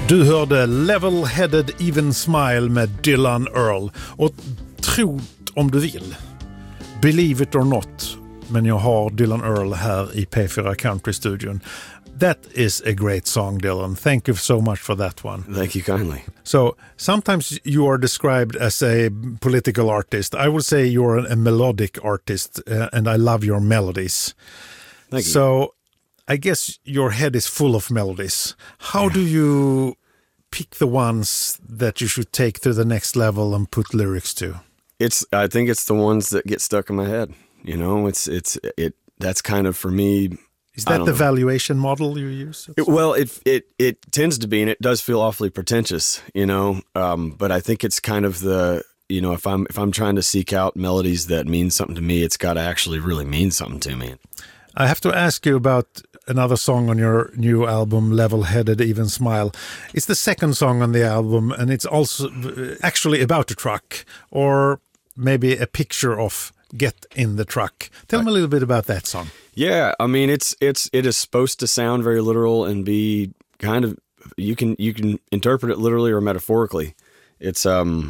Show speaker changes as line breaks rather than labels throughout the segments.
Du hörde Level-Headed Even Smile med Dylan Earl. Och tro om du vill, believe it or not, men jag har Dylan Earl här i P4 Country-studion. That is a great song, Dylan. Thank you so much for that one.
Thank you kindly.
So sometimes you are described as a political artist. I would say you're a melodic artist, and I love your melodies.
Thank you.
So I guess your head is full of melodies. How do you pick the ones that you should take to the next level and put lyrics to?
I think it's the ones that get stuck in my head. You know, that's kind of for me.
Is that the valuation model you use?
It tends to be, and it does feel awfully pretentious, you know. But I think it's kind of if I'm trying to seek out melodies that mean something to me, it's got to actually really mean something to me.
I have to ask you about another song on your new album, Level-Headed Even Smile. It's the second song on the album, and it's also actually about a truck, or maybe a picture of Get in the Truck. Tell me a little bit about that song.
Yeah, I mean, it is supposed to sound very literal and be kind of, you can interpret it literally or metaphorically. It's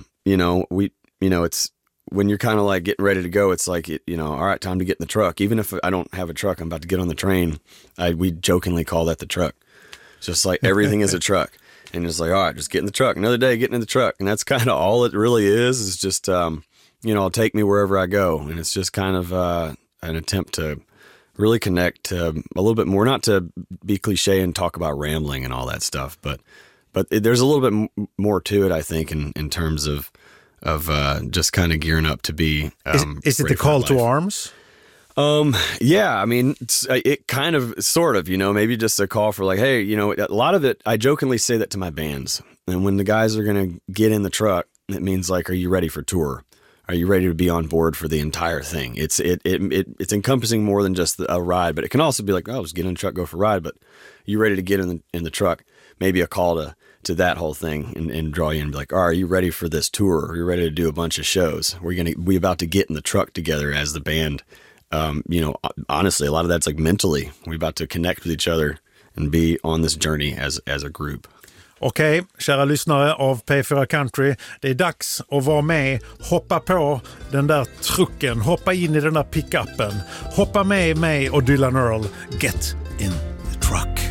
it's when you're kind of like getting ready to go, it's like, all right, time to get in the truck. Even if I don't have a truck, I'm about to get on the train. We jokingly call that the truck. It's just like everything is a truck. And it's like, all right, just get in the truck. Another day, getting in the truck. And that's kind of all it really is just, it'll take me wherever I go. And it's just kind of an attempt to really connect a little bit more, not to be cliche and talk about rambling and all that stuff, but there's a little bit more to it, I think, in terms of just kind of gearing up to be.
Is it the call to arms?
Yeah, I mean, it kind of, sort of, maybe just a call for like, hey, a lot of it, I jokingly say that to my bands. And when the guys are going to get in the truck, it means like, are you ready for tour? Are you ready to be on board for the entire thing? It's encompassing more than just a ride, but it can also be like, oh, just get in the truck, go for a ride. But are you ready to get in the truck? Maybe a call to that whole thing and draw you in and be like, are you ready for this tour? Are you ready to do a bunch of shows? We about to get in the truck together as the band. Honestly, a lot of that's like mentally. We're about to connect with each other and be on this journey as a group.
Okej, kära lyssnare av P4 Country, det är dags att vara med, hoppa på den där trucken, hoppa in i den där pickuppen, hoppa med mig och Dylan Earl, get in the truck.